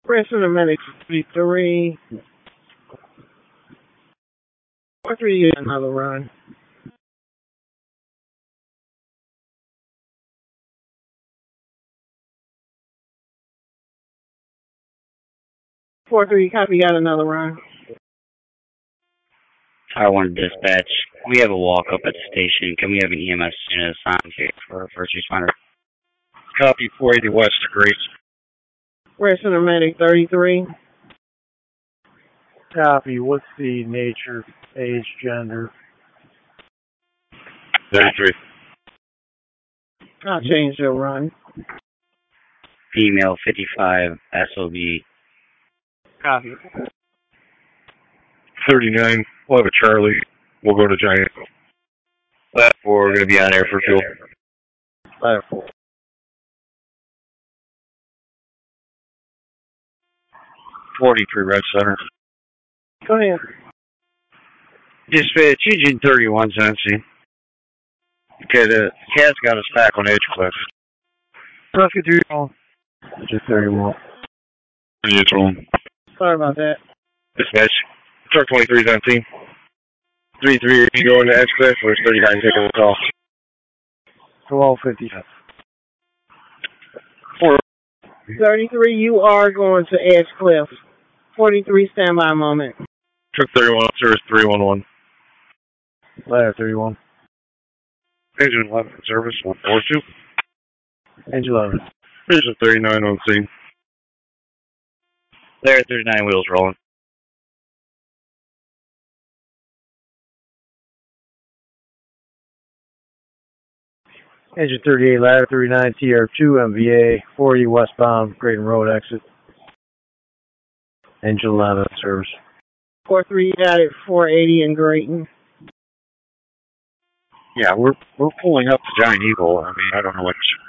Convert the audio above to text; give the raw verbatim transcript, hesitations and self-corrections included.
Rest of the medic fifty-three. four three, another run. four three, copy, got another run. Tower one dispatch. We have a walk up at the station. Can we have an E M S unit assigned here for a first responder? Copy, four eighty west to Grace. Rest of the medic thirty-three. Copy, what's the nature, age, gender? thirty-three. I'll change the run. Female fifty-five S O B. Copy. thirty-nine, we'll have a Charlie. We'll go to Giant. Left four, we're going to be on air for fuel. Left four. forty-three, Red Center. Go ahead. Dispatch, Engine thirty-one, Sensi. Okay, the cat's got us back on Edgecliff. Rescue three, Engine thirty-one. It's wrong. Sorry about that. Dispatch, truck twenty-three is on scene. three three, are you going to Edgecliff or is thirty-nine taking the call? twelve fifty. Four. thirty-three, you are going to Edgecliff. forty-three, standby moment. Truck thirty-one, service three one one. Ladder thirty-one. Engine eleven, service one four two. Engine eleven. Engine thirty-nine on scene. There, thirty-nine wheels rolling. Engine thirty-eight, ladder thirty-nine, T R two, M V A, forty westbound, Creighton Road exit. Engine eleven, service. four three, got it, four eighty in Grayton. Yeah, we're we're pulling up to Giant Eagle. I mean, I don't know what